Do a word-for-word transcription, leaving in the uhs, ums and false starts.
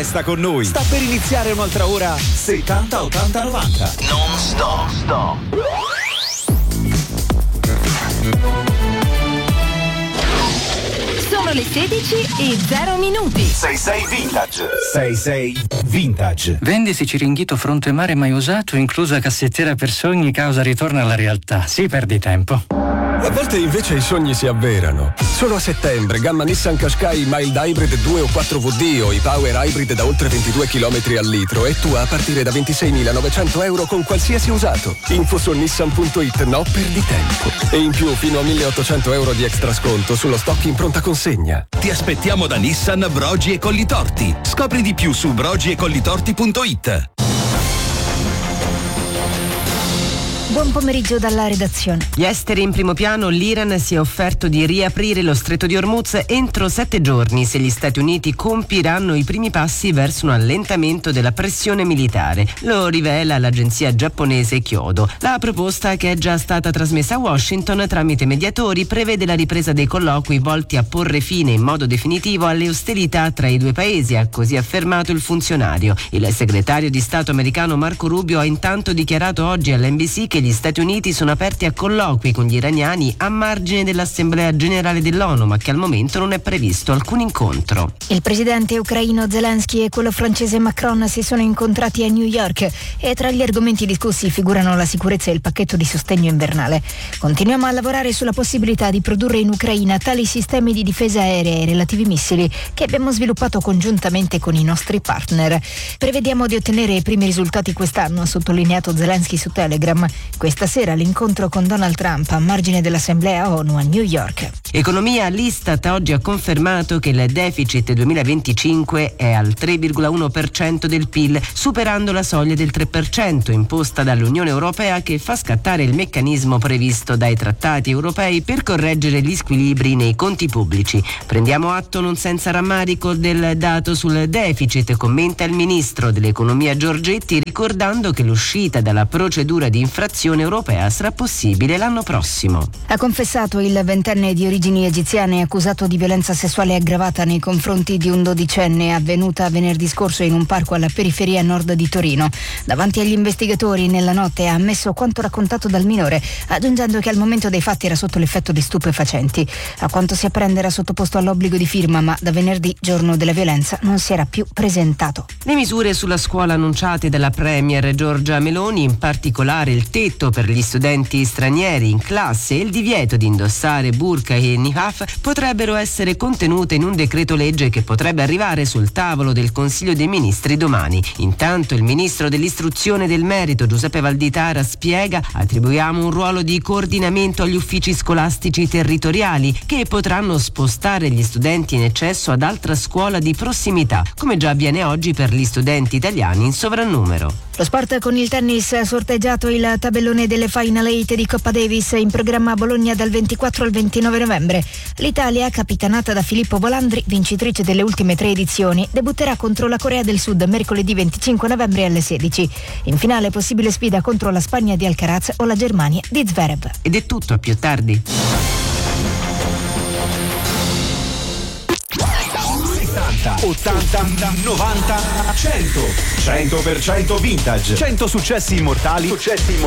Resta con noi. Sta per iniziare un'altra ora settanta ottanta novanta. Non stop, stop. Sono le sedici e zero minuti. sei sei Vintage. sei sei Vintage. Vendisi Ciringhito fronte mare mai usato, inclusa cassettiera per sogni, causa ritorno alla realtà. Sì, perdi tempo. A volte invece i sogni si avverano. Solo a settembre, gamma Nissan Qashqai Mild Hybrid due o quattro V D o i Power Hybrid da oltre ventidue chilometri al litro e tu a partire da ventiseimilanovecento euro con qualsiasi usato. Info su nissan punto it, no perdi tempo. E in più fino a milleottocento euro di extra sconto sullo stock in pronta consegna. Ti aspettiamo da Nissan Brogi e Collitorti. Scopri di più su brogi e collitorti punto it. Buon pomeriggio dalla redazione. Gli esteri in primo piano, l'Iran si è offerto di riaprire lo stretto di Hormuz entro sette giorni se gli Stati Uniti compiranno i primi passi verso un allentamento della pressione militare. Lo rivela l'agenzia giapponese Kyodo. La proposta, che è già stata trasmessa a Washington tramite mediatori, prevede la ripresa dei colloqui volti a porre fine in modo definitivo alle ostilità tra i due paesi, ha così affermato il funzionario. Il segretario di Stato americano Marco Rubio ha intanto dichiarato oggi all'N B C che gli Stati Uniti sono aperti a colloqui con gli iraniani a margine dell'Assemblea Generale dell'ONU, ma che al momento non è previsto alcun incontro. Il presidente ucraino Zelensky e quello francese Macron si sono incontrati a New York e tra gli argomenti discussi figurano la sicurezza e il pacchetto di sostegno invernale. Continuiamo a lavorare sulla possibilità di produrre in Ucraina tali sistemi di difesa aerea e relativi missili che abbiamo sviluppato congiuntamente con i nostri partner. Prevediamo di ottenere i primi risultati quest'anno, ha sottolineato Zelensky su Telegram. Questa sera l'incontro con Donald Trump a margine dell'Assemblea ONU a New York. Economia, l'Istat oggi ha confermato che il deficit duemilaventicinque è al tre virgola uno per cento del P I L, superando la soglia del tre per cento imposta dall'Unione Europea, che fa scattare il meccanismo previsto dai trattati europei per correggere gli squilibri nei conti pubblici. Prendiamo atto non senza rammarico del dato sul deficit, commenta il ministro dell'Economia Giorgetti, ricordando che l'uscita dalla procedura di infrazione europea sarà possibile l'anno prossimo. Ha confessato il ventenne di origini egiziane accusato di violenza sessuale aggravata nei confronti di un dodicenne avvenuta venerdì scorso in un parco alla periferia nord di Torino. Davanti agli investigatori nella notte ha ammesso quanto raccontato dal minore, aggiungendo che al momento dei fatti era sotto l'effetto di stupefacenti. A quanto si apprende era sottoposto all'obbligo di firma, ma da venerdì, giorno della violenza, non si era più presentato. Le misure sulla scuola annunciate dalla Premier Giorgia Meloni, in particolare il tetto per gli studenti stranieri in classe e il divieto di indossare burqa e niqab, potrebbero essere contenute in un decreto legge che potrebbe arrivare sul tavolo del Consiglio dei Ministri domani. Intanto il ministro dell'istruzione e del merito Giuseppe Valditara spiega: attribuiamo un ruolo di coordinamento agli uffici scolastici territoriali che potranno spostare gli studenti in eccesso ad altra scuola di prossimità, come già avviene oggi per gli studenti italiani in sovrannumero. Lo sport con il tennis, ha sorteggiato il tabellone delle Final Eight di Coppa Davis in programma a Bologna dal ventiquattro al ventinove novembre. L'Italia, capitanata da Filippo Volandri, vincitrice delle ultime tre edizioni, debutterà contro la Corea del Sud mercoledì venticinque novembre alle sedici. In finale possibile sfida contro la Spagna di Alcaraz o la Germania di Zverev. Ed è tutto, a più tardi. ottanta, novanta, cento. cento per cento vintage. cento successi immortali. Successi immortali.